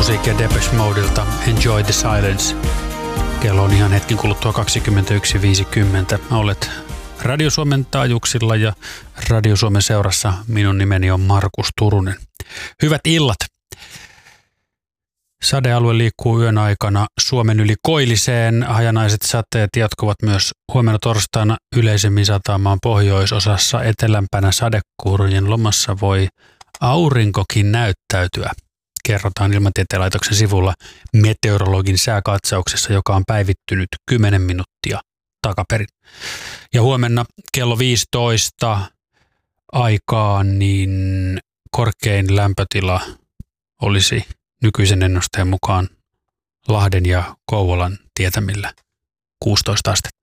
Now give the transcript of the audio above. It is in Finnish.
musiikkia Depeche Modelta, Enjoy the Silence. Kello on ihan hetken kuluttua 21.50. Olet Radio Suomen taajuuksilla ja Radio Suomen seurassa. Minun nimeni on Markus Turunen. Hyvät illat. Sadealue liikkuu yön aikana Suomen yli koilliseen. Hajanaiset sateet jatkuvat myös huomenna torstaina yleisemmin sataamaan pohjoisosassa. Etelämpänä sadekuurojen lomassa voi aurinkokin näyttäytyä. Kerrotaan Ilmatieteen laitoksen sivulla meteorologin sääkatsauksessa, joka on päivittynyt 10 minuuttia takaperin. Ja huomenna kello 15 aikaan niin korkein lämpötila olisi nykyisen ennusteen mukaan Lahden ja Kouvolan tietämillä 16 astetta.